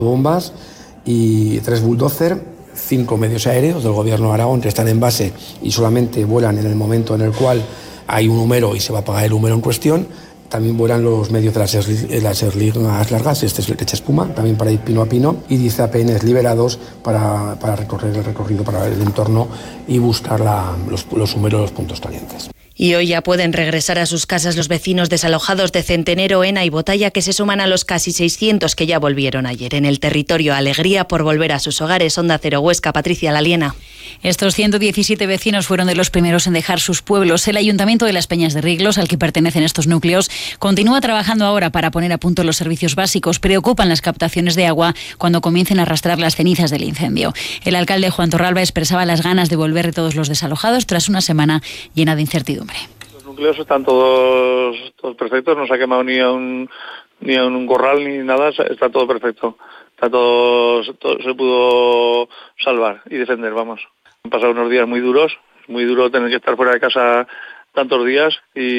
bombas y 3 bulldozer, 5 medios aéreos del gobierno de Aragón que están en base y solamente vuelan en el momento en el cual hay un húmero y se va a apagar el húmero en cuestión. También vuelan los medios de las aerolíneas largas, este es el que echa espuma, también para ir pino a pino, y 10 APNs liberados para recorrer el recorrido, para el entorno y buscar los húmeros, los puntos calientes. Y hoy ya pueden regresar a sus casas los vecinos desalojados de Centenero, Ena y Botalla, que se suman a los casi 600 que ya volvieron ayer. En el territorio, alegría por volver a sus hogares. Onda Cero Huesca, Patricia Laliena. Estos 117 vecinos fueron de los primeros en dejar sus pueblos. El Ayuntamiento de Las Peñas de Riglos, al que pertenecen estos núcleos, continúa trabajando ahora para poner a punto los servicios básicos. Preocupan las captaciones de agua cuando comiencen a arrastrar las cenizas del incendio. El alcalde Juan Torralba expresaba las ganas de volver de todos los desalojados tras una semana llena de incertidumbre. Los núcleos están todos perfectos, no se ha quemado ni a un corral ni nada, está todo perfecto. Está todo se pudo salvar y defender, vamos. Han pasado unos días muy duros, es muy duro tener que estar fuera de casa tantos días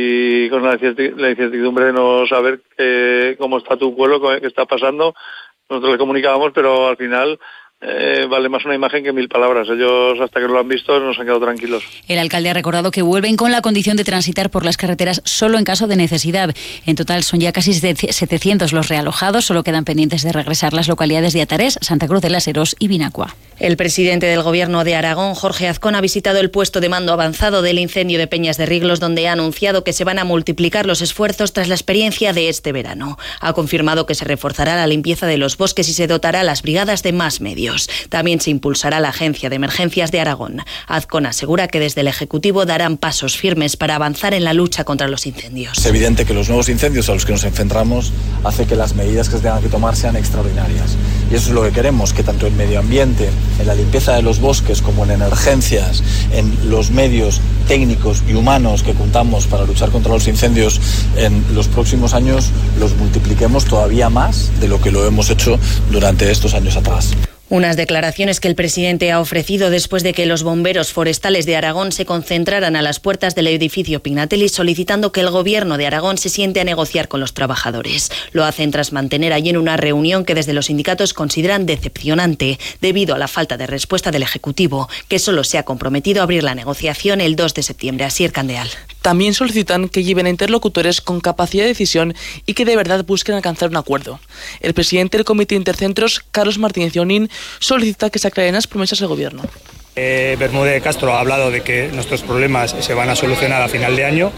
y con la incertidumbre de no saber cómo está tu pueblo, qué está pasando. Nosotros le comunicábamos, pero al final vale más una imagen que 1000 palabras. Ellos, hasta que lo han visto, nos han quedado tranquilos. El alcalde ha recordado que vuelven con la condición de transitar por las carreteras solo en caso de necesidad. En total son ya casi 700 los realojados. Solo quedan pendientes de regresar las localidades de Atarés, Santa Cruz de las Heros y Binacua. El presidente del Gobierno de Aragón, Jorge Azcón, ha visitado el puesto de mando avanzado del incendio de Peñas de Riglos, donde ha anunciado que se van a multiplicar los esfuerzos tras la experiencia de este verano. Ha confirmado que se reforzará la limpieza de los bosques y se dotará a las brigadas de más medios. También se impulsará la Agencia de Emergencias de Aragón. Azcón asegura que desde el Ejecutivo darán pasos firmes para avanzar en la lucha contra los incendios. Es evidente que los nuevos incendios a los que nos enfrentamos hace que las medidas que se tengan que tomar sean extraordinarias. Y eso es lo que queremos, que tanto en medio ambiente, en la limpieza de los bosques, como en emergencias, en los medios técnicos y humanos que contamos para luchar contra los incendios en los próximos años, los multipliquemos todavía más de lo que lo hemos hecho durante estos años atrás. Unas declaraciones que el presidente ha ofrecido después de que los bomberos forestales de Aragón se concentraran a las puertas del edificio Pignatelli solicitando que el Gobierno de Aragón se siente a negociar con los trabajadores. Lo hacen tras mantener allí en una reunión que desde los sindicatos consideran decepcionante debido a la falta de respuesta del Ejecutivo, que solo se ha comprometido a abrir la negociación el 2 de septiembre. Asier Candeal. También solicitan que lleven a interlocutores con capacidad de decisión y que de verdad busquen alcanzar un acuerdo. El presidente del Comité Intercentros, Carlos Martínez Llonín, solicita que se aclaren las promesas del Gobierno. Bermúdez Castro ha hablado de que nuestros problemas se van a solucionar a final de año.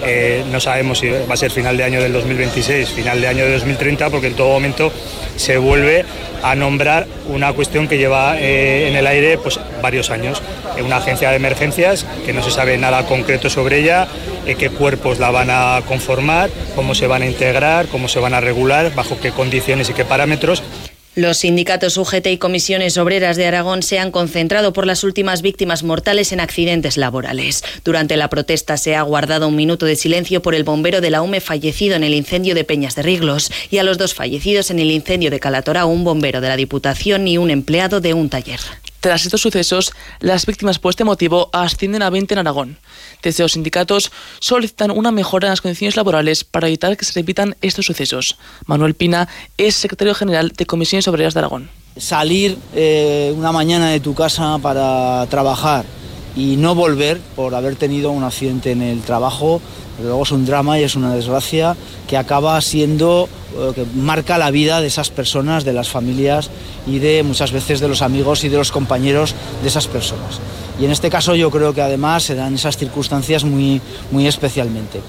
No sabemos si va a ser final de año del 2026, final de año de 2030, porque en todo momento se vuelve a nombrar una cuestión que lleva en el aire pues varios años. Una agencia de emergencias que no se sabe nada concreto sobre ella, qué cuerpos la van a conformar, cómo se van a integrar, cómo se van a regular, bajo qué condiciones y qué parámetros. Los sindicatos UGT y comisiones obreras de Aragón se han concentrado por las últimas víctimas mortales en accidentes laborales. Durante la protesta se ha guardado un minuto de silencio por el bombero de la UME fallecido en el incendio de Peñas de Riglos y a los 2 fallecidos en el incendio de Calatorao, un bombero de la Diputación y un empleado de un taller. Tras estos sucesos, las víctimas por este motivo ascienden a 20 en Aragón. Desde los sindicatos solicitan una mejora en las condiciones laborales para evitar que se repitan estos sucesos. Manuel Pina es secretario general de Comisiones Obreras de Aragón. Salir una mañana de tu casa para trabajar y no volver por haber tenido un accidente en el trabajo, luego es un drama y es una desgracia que acaba siendo, que marca la vida de esas personas, de las familias y de muchas veces de los amigos y de los compañeros de esas personas. Y en este caso yo creo que además se dan esas circunstancias muy especialmente.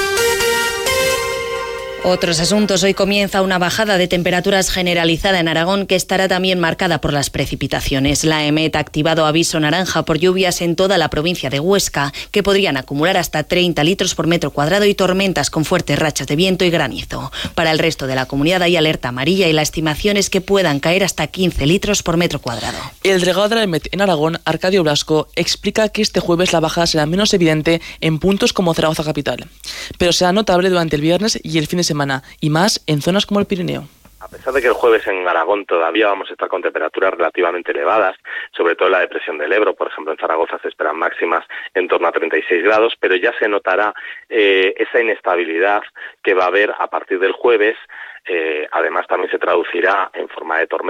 Otros asuntos. Hoy comienza una bajada de temperaturas generalizada en Aragón que estará también marcada por las precipitaciones. La EMET ha activado aviso naranja por lluvias en toda la provincia de Huesca, que podrían acumular hasta 30 litros por metro cuadrado y tormentas con fuertes rachas de viento y granizo. Para el resto de la comunidad hay alerta amarilla y la estimación es que puedan caer hasta 15 litros por metro cuadrado. El delegado de la EMET en Aragón, Arcadio Blasco, explica que este jueves la bajada será menos evidente en puntos como Zaragoza capital, pero será notable durante el viernes y el fin de semana, y más en zonas como el Pirineo. A pesar de que el jueves en Aragón todavía vamos a estar con temperaturas relativamente elevadas, sobre todo en la depresión del Ebro, por ejemplo en Zaragoza se esperan máximas en torno a 36 grados, pero ya se notará esa inestabilidad que va a haber a partir del jueves. Además también se traducirá en forma de tormenta